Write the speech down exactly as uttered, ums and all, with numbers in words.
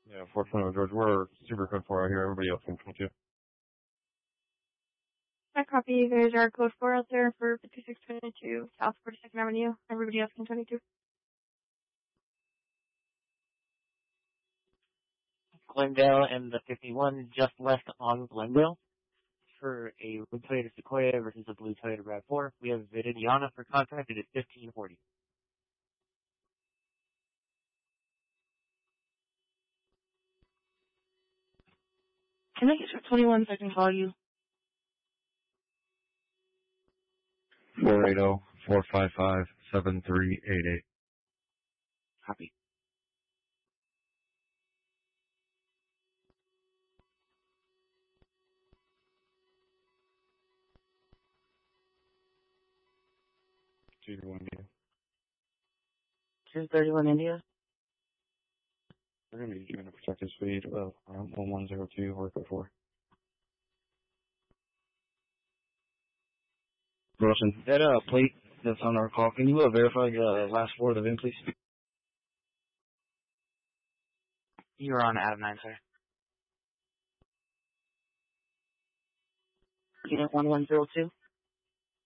Yeah, four twenty, George. We're super code four out here. Everybody else can twenty-two. I copy. There's our code four out there for fifty-six twenty-two South forty-second Avenue. Everybody else can twenty-two. Glendale and the fifty-one just left on Glendale for a blue Toyota Sequoia versus a blue Toyota RAV four. We have Viridiana for contract. It is fifteen forty. Can I get your twenty-one so I can call you? four eight zero, four five five, seven three eight eight. Copy. two thirty-one India. two thirty-one India? We're going to be doing a protective speed of um, one one zero two, work at four. Wilson, that uh, plate that's on our call, can you uh, verify the uh, last four of the V I N, please? You're on Adam nine, sir. Unit one one zero two.